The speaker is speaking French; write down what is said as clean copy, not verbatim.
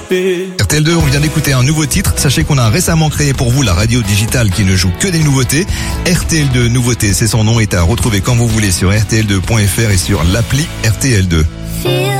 chanter. RTL2, on vient d'écouter un nouveau titre. Sachez qu'on a récemment créé pour vous la radio digitale qui ne joue que des nouveautés. RTL2 Nouveautés, c'est son nom, est à retrouver quand vous voulez sur rtl2.fr et sur l'appli RTL2.